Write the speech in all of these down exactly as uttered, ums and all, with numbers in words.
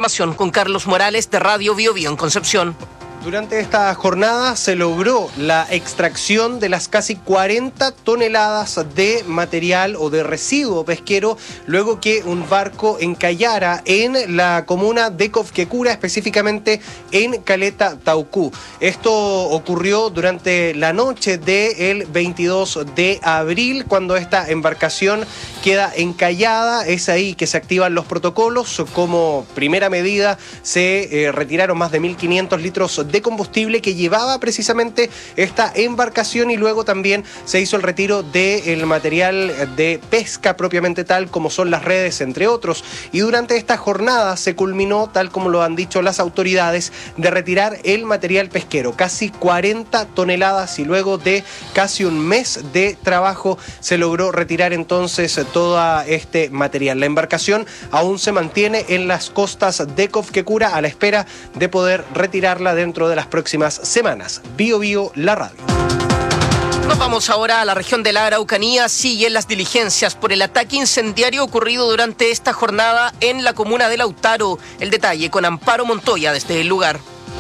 información con Carlos Morales de Radio Bio Bio en Concepción. Durante esta jornada se logró la extracción de las casi cuarenta toneladas de material o de residuo pesquero luego que un barco encallara en la comuna de Cofquecura, específicamente en Caleta Taucú. Esto ocurrió durante la noche del veintidós de abril, cuando esta embarcación queda encallada. Es ahí que se activan los protocolos. Como primera medida se eh, retiraron más de mil quinientos litros de combustible que llevaba precisamente esta embarcación, y luego también se hizo el retiro del material de pesca propiamente tal, como son las redes, entre otros. Y durante esta jornada se culminó, tal como lo han dicho las autoridades, de retirar el material pesquero, casi cuarenta toneladas, y luego de casi un mes de trabajo se logró retirar entonces todo este material. La embarcación aún se mantiene en las costas de Cofquecura a la espera de poder retirarla dentro de las próximas semanas. Bio Bio, la radio. Nos vamos ahora a la región de la Araucanía. Siguen las diligencias por el ataque incendiario ocurrido durante esta jornada en la comuna de Lautaro. El detalle con Amparo Montoya desde el lugar.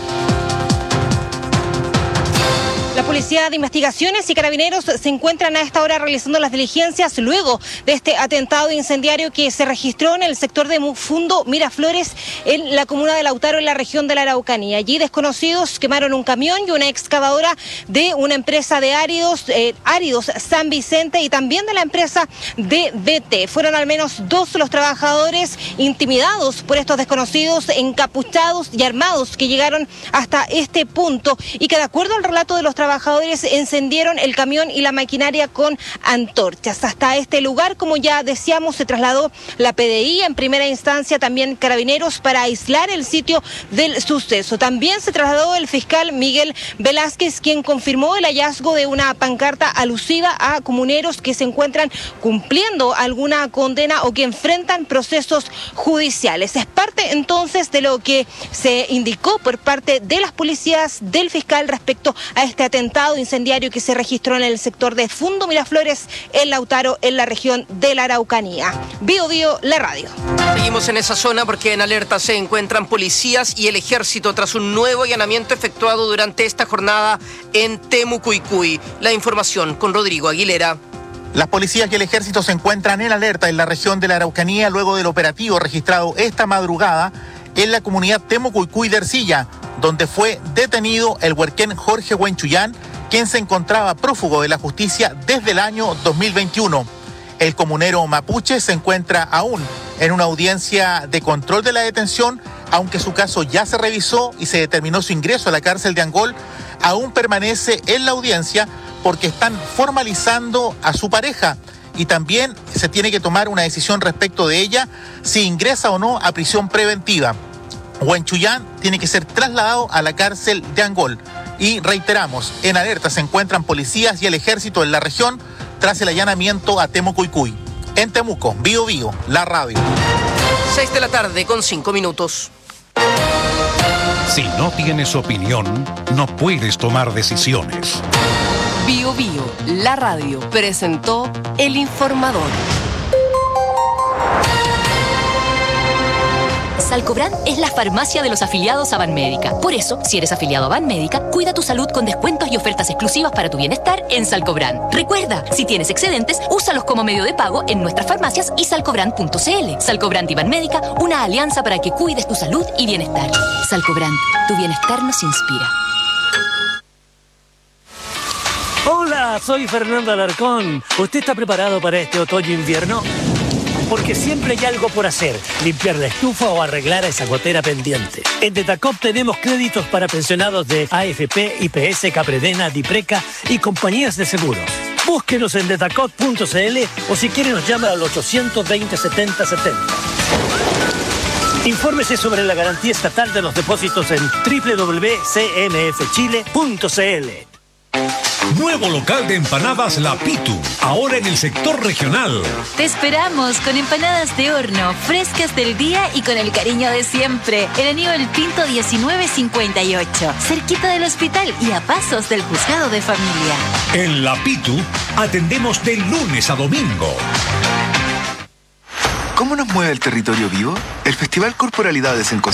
La Policía de Investigaciones y Carabineros se encuentran a esta hora realizando las diligencias luego de este atentado incendiario que se registró en el sector de Fundo Miraflores, en la comuna de Lautaro, en la región de la Araucanía. Allí desconocidos quemaron un camión y una excavadora de una empresa de áridos, eh, áridos San Vicente, y también de la empresa de B T. Fueron al menos dos los trabajadores intimidados por estos desconocidos, encapuchados y armados, que llegaron hasta este punto y que, de acuerdo al relato de los trabajadores, trabajadores encendieron el camión y la maquinaria con antorchas. Hasta este lugar, como ya decíamos, se trasladó la P D I, en primera instancia también Carabineros, para aislar el sitio del suceso. También se trasladó el fiscal Miguel Velázquez, quien confirmó el hallazgo de una pancarta alusiva a comuneros que se encuentran cumpliendo alguna condena o que enfrentan procesos judiciales. Es parte entonces de lo que se indicó por parte de las policías, del fiscal, respecto a este atentado incendiario que se registró en el sector de Fundo Miraflores, en Lautaro, en la región de la Araucanía. Bio Bio, la radio. Seguimos en esa zona porque en alerta se encuentran policías y el ejército tras un nuevo allanamiento efectuado durante esta jornada en Temucuicui. La información con Rodrigo Aguilera. Las policías y el ejército se encuentran en alerta en la región de la Araucanía luego del operativo registrado esta madrugada en la comunidad Temucuicui de Ercilla, donde fue detenido el huerquén Jorge Huenchuyán, quien se encontraba prófugo de la justicia desde el año dos mil veintiuno. El comunero mapuche se encuentra aún en una audiencia de control de la detención, aunque su caso ya se revisó y se determinó su ingreso a la cárcel de Angol. Aún permanece en la audiencia porque están formalizando a su pareja, y también se tiene que tomar una decisión respecto de ella, si ingresa o no a prisión preventiva. Huenchuyán tiene que ser trasladado a la cárcel de Angol. Y reiteramos, en alerta se encuentran policías y el ejército en la región tras el allanamiento a Temucuicui. En Temuco, Bio Bio, la radio. Seis de la tarde con cinco minutos. Si no tienes opinión, no puedes tomar decisiones. Bio Bio, la radio, presentó El Informador. Salcobran es la farmacia de los afiliados a Banmédica. Por eso, si eres afiliado a Banmédica, cuida tu salud con descuentos y ofertas exclusivas para tu bienestar en Salcobran. Recuerda, si tienes excedentes, úsalos como medio de pago en nuestras farmacias y salcobran punto c l. Salcobran y Banmédica, una alianza para que cuides tu salud y bienestar. Salcobran, tu bienestar nos inspira. Hola, soy Fernando Alarcón. ¿Usted está preparado para este otoño-invierno? Porque siempre hay algo por hacer, limpiar la estufa o arreglar esa gotera pendiente. En Detacop tenemos créditos para pensionados de A F P, I P S, Capredena, Dipreca y compañías de seguros. Búsquenos en detacop punto c l o si quiere nos llama al ochocientos veinte, setenta setenta. Infórmese sobre la garantía estatal de los depósitos en doble u doble u doble u punto c m f chile punto c l. Nuevo local de empanadas La Pitu, ahora en el sector regional. Te esperamos con empanadas de horno, frescas del día y con el cariño de siempre. En Aníbal Pinto diecinueve cincuenta y ocho, cerquita del hospital y a pasos del juzgado de familia. En La Pitu atendemos de lunes a domingo. ¿Cómo nos mueve el territorio vivo? El Festival Corporalidades en